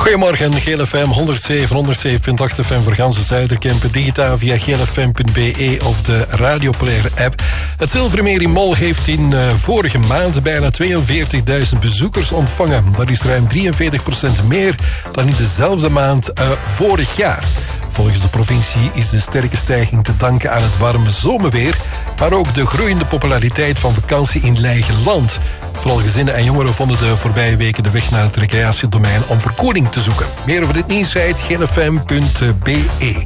Goedemorgen, Geel FM 107.8 FM voor ganse Zuiderkempen. Digitaal via geelfm.be of de Radioplayer app. Het Zilvermeer in Mol heeft in vorige maand bijna 42.000 bezoekers ontvangen. Dat is ruim 43% meer dan in dezelfde maand vorig jaar. Volgens de provincie is de sterke stijging te danken aan het warme zomerweer, maar ook de groeiende populariteit van vakantie in Leigeland. Vooral gezinnen en jongeren vonden de voorbije weken de weg naar het recreatiedomein om verkoeling te zoeken. Meer over dit nieuws uit geelfm.be.